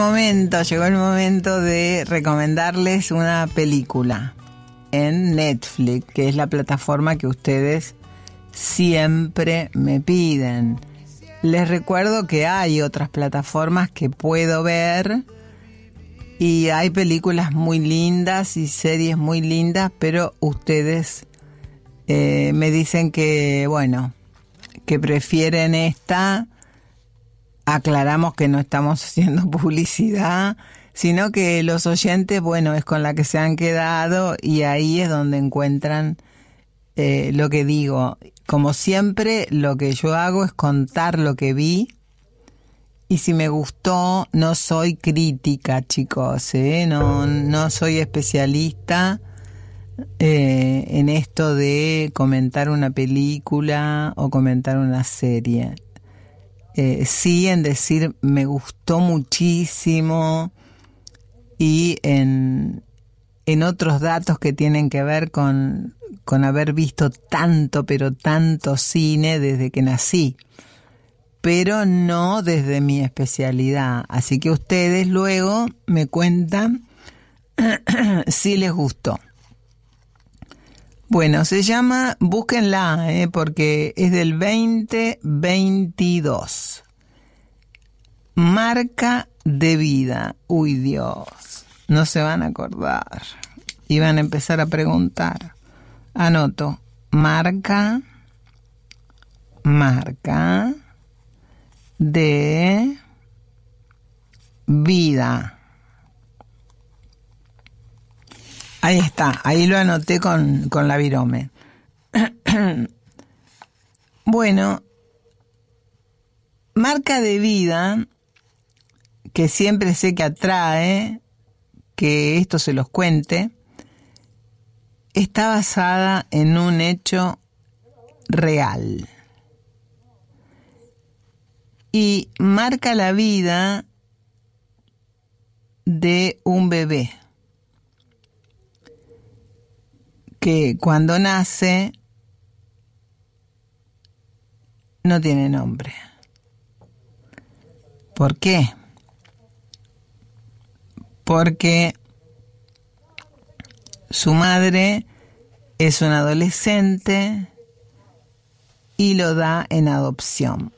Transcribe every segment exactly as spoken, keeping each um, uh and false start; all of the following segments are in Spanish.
Momento, llegó el momento de recomendarles una película en Netflix, que es la plataforma que ustedes siempre me piden. Les recuerdo que hay otras plataformas que puedo ver y hay películas muy lindas y series muy lindas, pero ustedes eh, me dicen que, bueno, que prefieren esta. Aclaramos que no estamos haciendo publicidad, sino que los oyentes, bueno, es con la que se han quedado y ahí es donde encuentran eh, lo que digo. Como siempre, lo que yo hago es contar lo que vi y si me gustó, no soy crítica, chicos, ¿eh? no, no soy especialista eh, en esto de comentar una película o comentar una serie. Eh, sí en decir me gustó muchísimo y en, en otros datos que tienen que ver con, con haber visto tanto, pero tanto cine desde que nací, pero no desde mi especialidad. Así que ustedes luego me cuentan si les gustó. Bueno, se llama, búsquenla, eh, porque es del veinte veintidós. Marca de vida. Uy, Dios, no se van a acordar. Y van a empezar a preguntar. Anoto, marca, marca de vida. Ahí está, ahí lo anoté con, con la virome. Bueno, marca de vida, que siempre sé que atrae, que esto se los cuente, está basada en un hecho real. Y marca la vida de un bebé que cuando nace no tiene nombre. ¿Por qué? Porque su madre es una adolescente y lo da en adopción.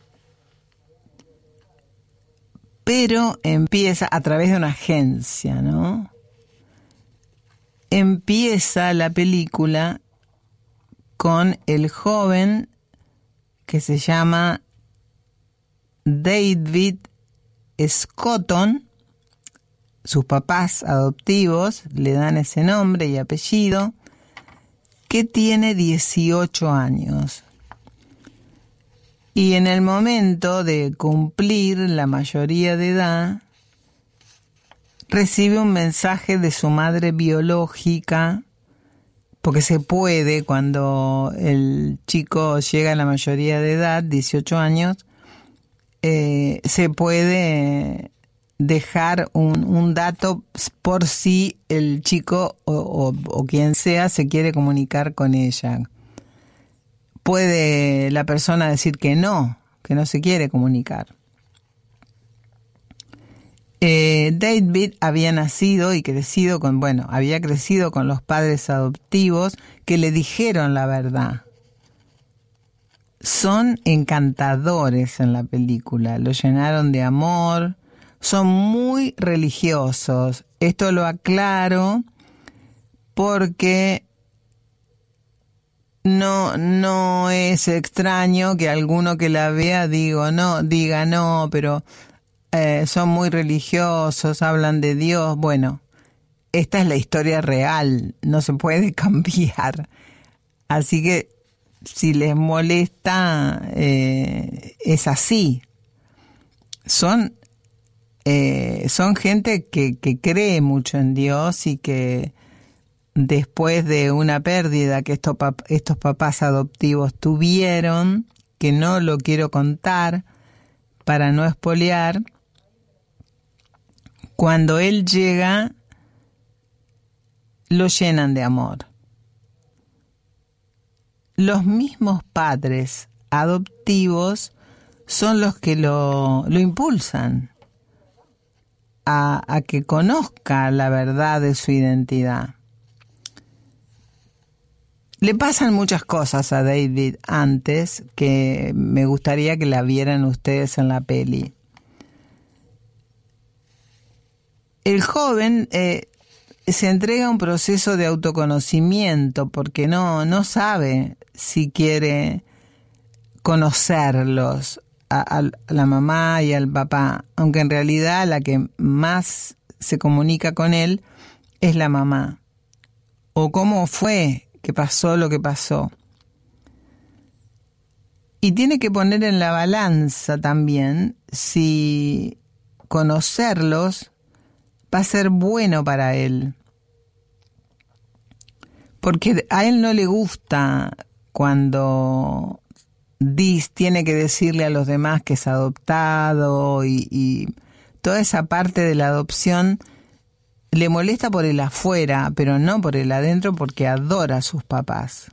Pero empieza a través de una agencia, ¿no? Empieza la película con el joven que se llama David Scotton. Sus papás adoptivos le dan ese nombre y apellido, que tiene dieciocho años. Y en el momento de cumplir la mayoría de edad, recibe un mensaje de su madre biológica, porque se puede, cuando el chico llega a la mayoría de edad, dieciocho años, eh, se puede dejar un, un dato por si el chico o, o, o quien sea se quiere comunicar con ella. Puede la persona decir que no, que no se quiere comunicar. Eh, David había nacido y crecido con, bueno, había crecido con los padres adoptivos que le dijeron la verdad. Son encantadores en la película, lo llenaron de amor, son muy religiosos. Esto lo aclaro porque no, no es extraño que alguno que la vea digo, no, diga no, pero Eh, son muy religiosos, hablan de Dios. Bueno, esta es la historia real, no se puede cambiar. Así que si les molesta, eh, es así. Son, eh, son gente que, que cree mucho en Dios y que después de una pérdida que estos, pap- estos papás adoptivos tuvieron, que no lo quiero contar para no espolear, cuando él llega, lo llenan de amor. Los mismos padres adoptivos son los que lo, lo impulsan. a, a que conozca la verdad de su identidad. Le pasan muchas cosas a David antes que me gustaría que la vieran ustedes en la peli. El joven eh, se entrega a un proceso de autoconocimiento porque no, no sabe si quiere conocerlos, a, a la mamá y al papá, aunque en realidad la que más se comunica con él es la mamá. O cómo fue que pasó lo que pasó. Y tiene que poner en la balanza también si conocerlos va a ser bueno para él. Porque a él no le gusta cuando Diz tiene que decirle a los demás que es adoptado y, y toda esa parte de la adopción le molesta por el afuera, pero no por el adentro, porque adora a sus papás.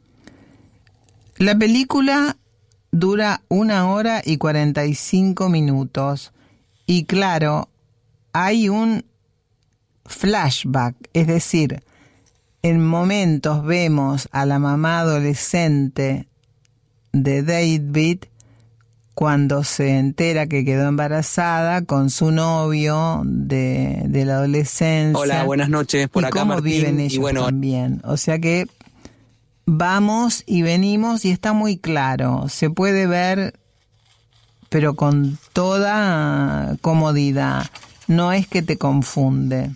La película dura una hora y cuarenta y cinco minutos y claro, hay un flashback, es decir, en momentos vemos a la mamá adolescente de David cuando se entera que quedó embarazada con su novio de, de la adolescencia. Hola, buenas noches, por y acá cómo Martín, viven ellos y bueno, también. O sea que vamos y venimos y está muy claro, se puede ver, pero con toda comodidad, no es que te confunde.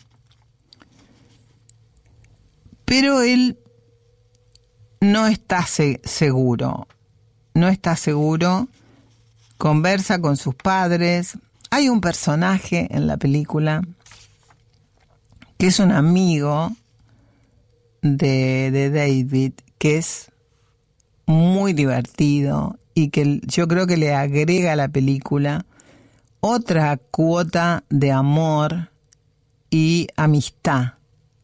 Pero él no está se- seguro, no está seguro, conversa con sus padres. Hay un personaje en la película que es un amigo de, de David, que es muy divertido y que yo creo que le agrega a la película otra cuota de amor y amistad.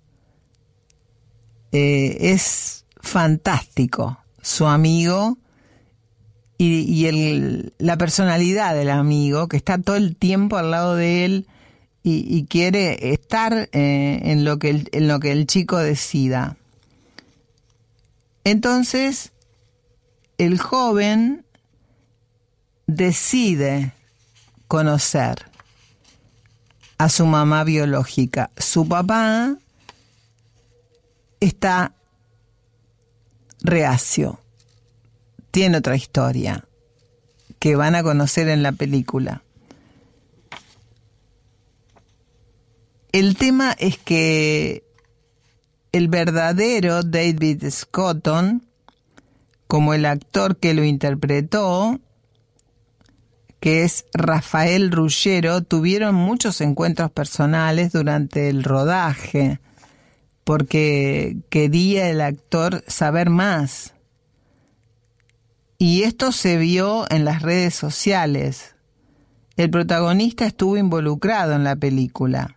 Eh, es fantástico su amigo y, y el, la personalidad del amigo que está todo el tiempo al lado de él y, y quiere estar eh, en lo que el, en lo que el chico decida. Entonces el joven decide conocer a su mamá biológica. Su papá está reacio. Tiene otra historia que van a conocer en la película. El tema es que el verdadero David Scotton, como el actor que lo interpretó, que es Rafael Ruggiero, tuvieron muchos encuentros personales durante el rodaje, porque quería el actor saber más. Y esto se vio en las redes sociales. El protagonista estuvo involucrado en la película.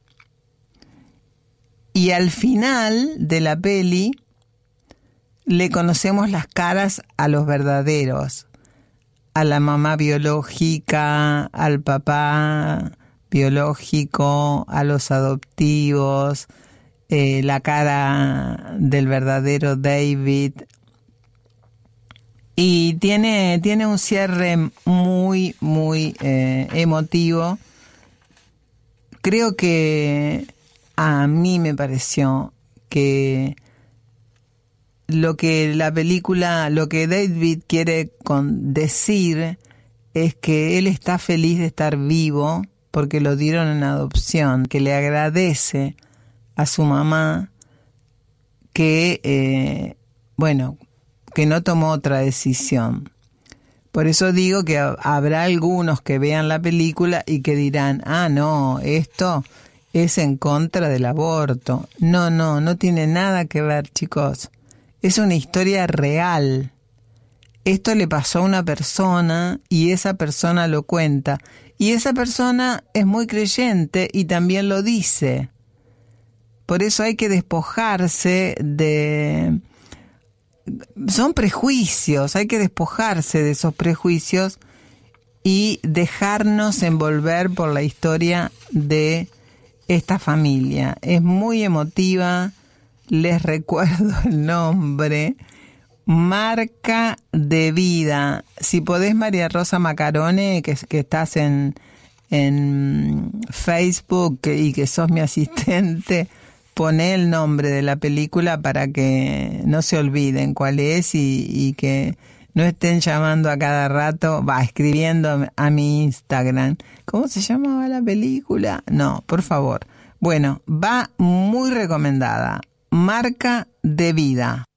Y al final de la peli le conocemos las caras a los verdaderos, a la mamá biológica, al papá biológico, a los adoptivos, eh, la cara del verdadero David. Y tiene, tiene un cierre muy, muy eh, emotivo. Creo que a mí me pareció que lo que la película, lo que David quiere con decir es que él está feliz de estar vivo porque lo dieron en adopción, que le agradece a su mamá que, eh, bueno, que no tomó otra decisión. Por eso digo que habrá algunos que vean la película y que dirán, ah, no, esto es en contra del aborto. No, no, no tiene nada que ver, chicos. Es una historia real. Esto le pasó a una persona y esa persona lo cuenta. Y esa persona es muy creyente y también lo dice. Por eso hay que despojarse de... Son prejuicios, hay que despojarse de esos prejuicios y dejarnos envolver por la historia de esta familia. Es muy emotiva, les recuerdo el nombre, Marca de Vida. Si podés, María Rosa Macarone, que, que estás en, en Facebook y que sos mi asistente, poné el nombre de la película para que no se olviden cuál es y, y que no estén llamando a cada rato, va, escribiendo a mi Instagram. ¿Cómo se llamaba la película? No, por favor. Bueno, va muy recomendada. Marca de Vida.